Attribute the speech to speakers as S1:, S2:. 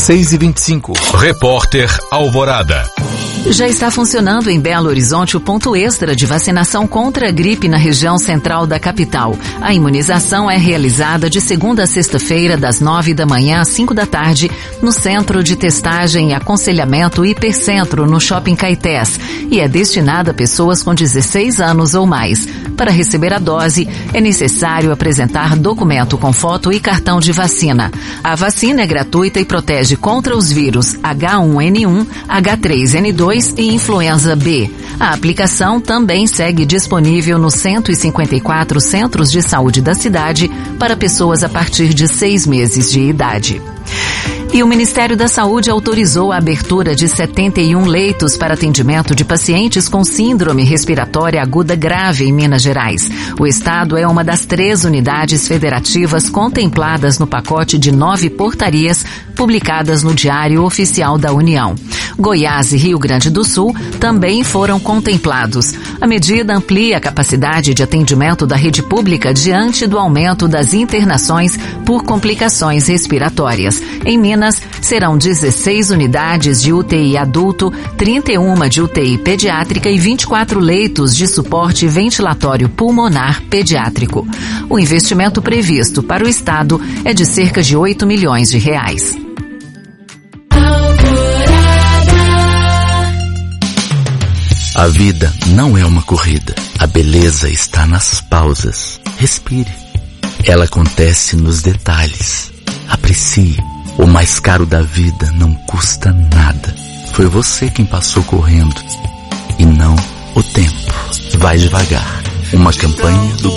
S1: 6h25.
S2: Repórter Alvorada.
S3: Já está funcionando em Belo Horizonte o ponto extra de vacinação contra a gripe na região central da capital. A imunização é realizada de segunda a sexta-feira, das 9 da manhã às 5 da tarde, no Centro de Testagem e Aconselhamento Hipercentro, no Shopping Caetés, e é destinada a pessoas com 16 anos ou mais. Para receber a dose, é necessário apresentar documento com foto e cartão de vacina. A vacina é gratuita e protege contra os vírus H1N1, H3N2 e influenza B. A aplicação também segue disponível nos 154 centros de saúde da cidade para pessoas a partir de 6 meses de idade. E o Ministério da Saúde autorizou a abertura de 71 leitos para atendimento de pacientes com síndrome respiratória aguda grave em Minas Gerais. O estado é uma das 3 unidades federativas contempladas no pacote de 9 portarias publicadas no Diário Oficial da União. Goiás e Rio Grande do Sul também foram contemplados. A medida amplia a capacidade de atendimento da rede pública diante do aumento das internações por complicações respiratórias. Em Minas, serão 16 unidades de UTI adulto, 31 de UTI pediátrica e 24 leitos de suporte ventilatório pulmonar pediátrico. O investimento previsto para o estado é de cerca de R$8 milhões.
S4: A vida não é uma corrida. A beleza está nas pausas. Respire. Ela acontece nos detalhes. Aprecie. O mais caro da vida não custa nada. Foi você quem passou correndo e não o tempo. Vai devagar. Uma campanha do